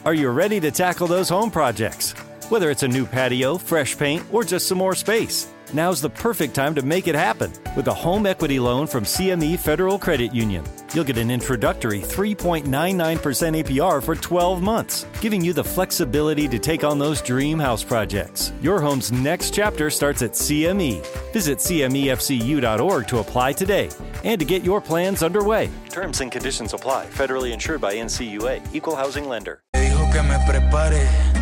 Are you ready to tackle those home projects? Whether it's a new patio, fresh paint, or just some more space, now's the perfect time to make it happen with a home equity loan from CME Federal Credit Union. You'll get an introductory 3.99% APR for 12 months, giving you the flexibility to take on those dream house projects. Your home's next chapter starts at CME. Visit CMEFCU.org to apply today and to get your plans underway. Terms and conditions apply. Federally insured by NCUA. Equal housing lender. Dijo que me prepare.